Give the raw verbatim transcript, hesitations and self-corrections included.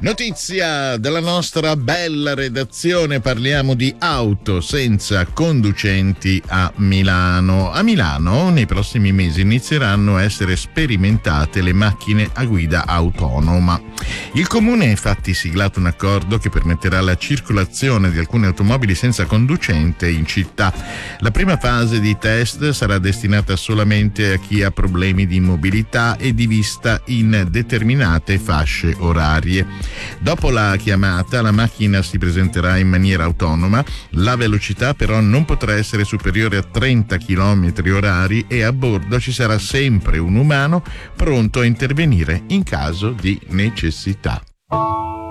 Notizia dalla nostra bella redazione, parliamo di auto senza conducenti a Milano. A Milano nei prossimi mesi inizieranno a essere sperimentate le macchine a guida autonoma. Il comune ha infatti siglato un accordo che permetterà la circolazione di alcune automobili senza conducente in città. La prima fase di test sarà destinata solamente a chi ha problemi di mobilità e di vista in determinate fasce orarie. Dopo la chiamata, la macchina si presenterà in maniera autonoma, la velocità però non potrà essere superiore a trenta chilometri orari e a bordo ci sarà sempre un umano pronto a intervenire in caso di necessità.